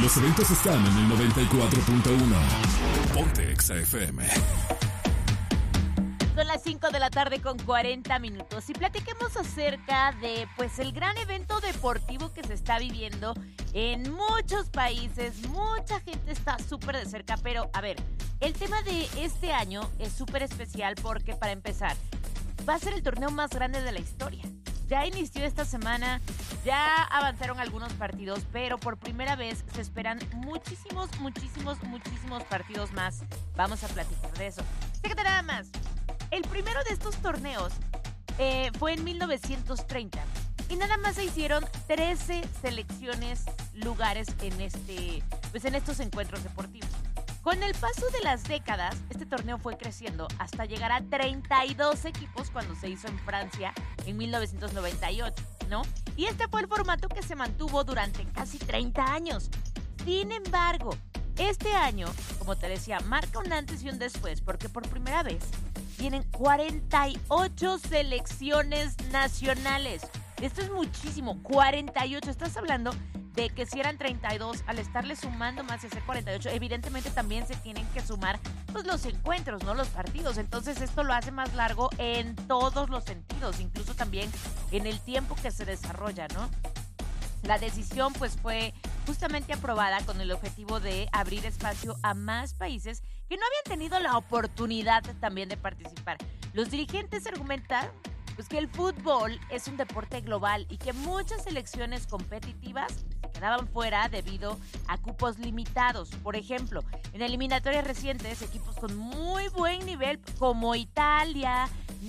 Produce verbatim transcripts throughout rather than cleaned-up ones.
Los eventos están en el noventa y cuatro punto uno. Ponte Exa F M. Son las cinco de la tarde con cuarenta minutos y platiquemos acerca de pues el gran evento deportivo que se está viviendo en muchos países. Mucha gente está súper de cerca, pero a ver, el tema de este año es súper especial porque, para empezar, va a ser el torneo más grande de la historia. Ya inició esta semana, ya avanzaron algunos partidos, pero por primera vez se esperan muchísimos, muchísimos, muchísimos partidos más. Vamos a platicar de eso. Fíjate nada más. El primero de estos torneos eh, fue en mil novecientos treinta y nada más se hicieron trece selecciones, lugares en este, pues en estos encuentros deportivos. Con el paso de las décadas, este torneo fue creciendo hasta llegar a treinta y dos equipos cuando se hizo en Francia en mil novecientos noventa y ocho, ¿no? Y este fue el formato que se mantuvo durante casi treinta años. Sin embargo, este año, como te decía, marca un antes y un después, porque por primera vez tienen cuarenta y ocho selecciones nacionales. Esto es muchísimo, cuarenta y ocho. Estás hablando de que si eran treinta y dos, al estarle sumando más y hacer cuarenta y ocho, evidentemente también se tienen que sumar pues, los encuentros, ¿no? Los partidos. Entonces esto lo hace más largo en todos los sentidos, incluso también en el tiempo que se desarrolla, ¿no? La decisión pues fue justamente aprobada con el objetivo de abrir espacio a más países que no habían tenido la oportunidad también de participar. Los dirigentes argumentan pues que el fútbol es un deporte global y que muchas selecciones competitivas se quedaban fuera debido a cupos limitados. Por ejemplo, en eliminatorias recientes, equipos con muy buen nivel como Italia,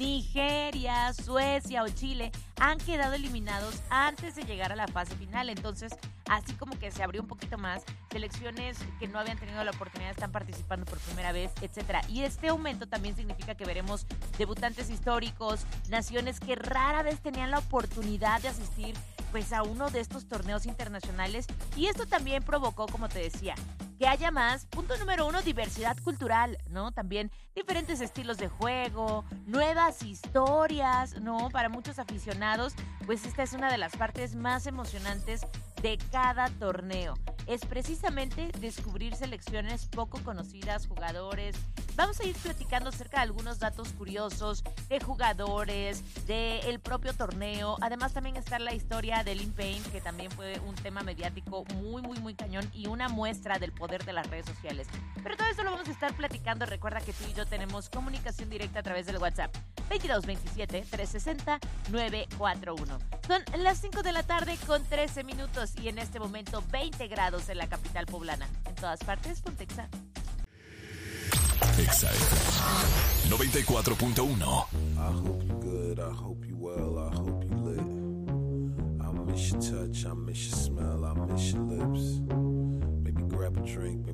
Nigeria, Suecia o Chile han quedado eliminados antes de llegar a la fase final. Entonces, así como que se abrió un poquito más, selecciones que no habían tenido la oportunidad están participando por primera vez, etcétera. Y este aumento también significa que veremos debutantes históricos, naciones que rara vez tenían la oportunidad de asistir pues a uno de estos torneos internacionales. Y esto también provocó, como te decía, que haya más, punto número uno, diversidad cultural, ¿no? También diferentes estilos de juego, nuevas historias, ¿no? Para muchos aficionados, pues esta es una de las partes más emocionantes de cada torneo. Es precisamente descubrir selecciones poco conocidas, jugadores. Vamos a ir platicando acerca de algunos datos curiosos de jugadores, del propio torneo. Además también está la historia de Lin Payne, que también fue un tema mediático muy, muy, muy cañón y una muestra del poder de las redes sociales. Pero todo esto lo vamos a estar platicando. Recuerda que tú y yo tenemos comunicación directa a través del WhatsApp veintidós veintisiete, trescientos sesenta, novecientos cuarenta y uno. Son las cinco de la tarde con trece minutos y en este momento veinte grados en la capital poblana. En todas partes, ponte Exa. Exa F M noventa y cuatro punto uno. I hope you good, I hope you well, I hope you lit. I miss your touch, I miss your smell, I miss your lips. Maybe grab a drink, maybe